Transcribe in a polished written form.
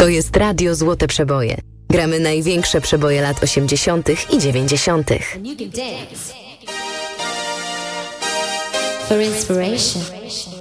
To jest Radio Złote Przeboje. Gramy największe przeboje lat 80. i 90. And you can dance for inspiration.